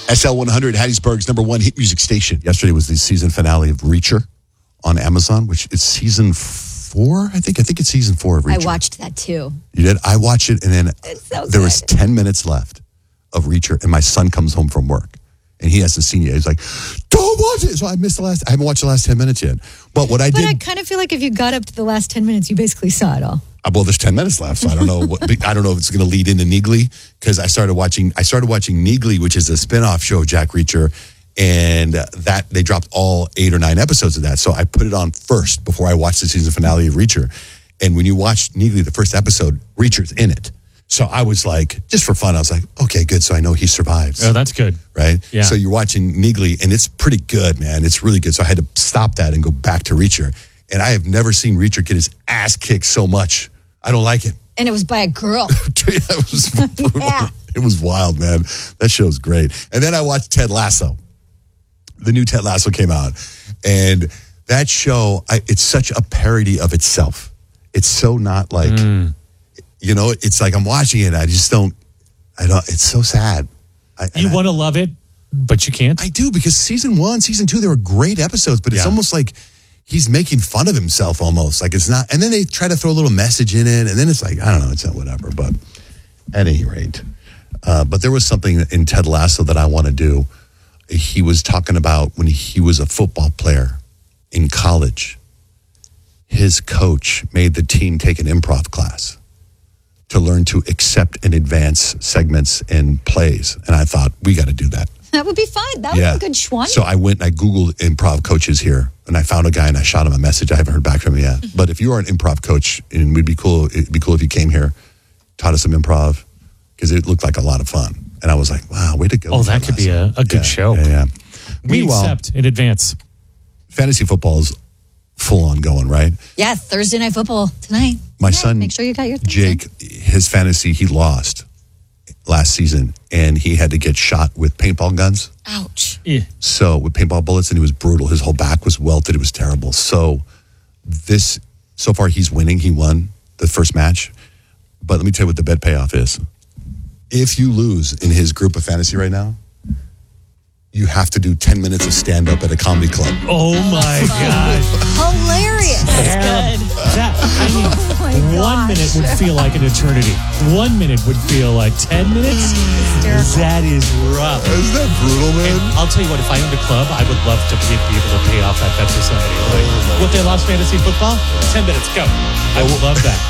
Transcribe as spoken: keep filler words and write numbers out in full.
S L one hundred, Hattiesburg's number one hit music station. Yesterday was the season finale of Reacher on Amazon, which is season four, I think. I think it's season four of Reacher. I watched that too. You did? I watched it, and then so there was ten minutes left of Reacher, and my son comes home from work, and he hasn't seen it yet. He's like, don't watch it! So I missed the last, I haven't watched the last ten minutes yet. But what I but did... But I kind of feel like if you got up to the last ten minutes, you basically saw it all. Uh, well, there's ten minutes left, so I don't know. What, I don't know if it's going to lead into Neagly, because I started watching. I started watching Neagly, which is a spinoff show of Jack Reacher, and uh, that they dropped all eight or nine episodes of that. So I put it on first before I watched the season finale of Reacher. And when you watch Neagly, the first episode, Reacher's in it. So I was like, just for fun, I was like, okay, good. So I know he survives. Oh, that's good, right? Yeah. So you're watching Neagly, and it's pretty good, man. It's really good. So I had to stop that and go back to Reacher. And I have never seen Reacher get his ass kicked so much. I don't like it. And it was by a girl. it, was, yeah. it was wild, man. That show's great. And then I watched Ted Lasso. The new Ted Lasso came out. And that show, I, it's such a parody of itself. It's so not like, mm. you know, it's like I'm watching it. I just don't, I don't, it's so sad. I, you want to love it, but you can't? I do, because season one, season two, there were great episodes, but it's yeah. almost like he's making fun of himself almost. Like it's not, and then they try to throw a little message in it, and then it's like, I don't know, it's not whatever. But at any rate, uh, but there was something in Ted Lasso that I want to do. He was talking about when he was a football player in college, his coach made the team take an improv class to learn to accept and advance segments and plays. And I thought, we got to do that. That would be fun. That would yeah. be a good schwan. So I went and I Googled improv coaches here, and I found a guy and I shot him a message. I haven't heard back from him yet. Mm-hmm. But if you are an improv coach, and we'd be cool, it'd be cool if you came here, taught us some improv, because it looked like a lot of fun. And I was like, wow, way to go. Oh, that could be a, a good yeah, show. Yeah, yeah. We accept in advance. Fantasy football is full on going, right? Yeah, Thursday Night Football tonight. My yeah, son, make sure you got your Jake, in. his fantasy, he lost last season, and he had to get shot with paintball guns. Ouch. Yeah. So with paintball bullets, and he was brutal. His whole back was welted. It was terrible. So this, so far he's winning. He won the first match. But let me tell you what the bet payoff is. If you lose in his group of fantasy right now, you have to do ten minutes of stand-up at a comedy club. Oh, my gosh. Hilarious. That's good. That, I mean, oh one minute would feel like an eternity. One minute would feel like ten minutes. That is rough. Isn't that brutal, man? And I'll tell you what, if I owned a club, I would love to be, be able to pay off that bet for somebody. Like, what they lost fantasy football? ten minutes, go. I would love that.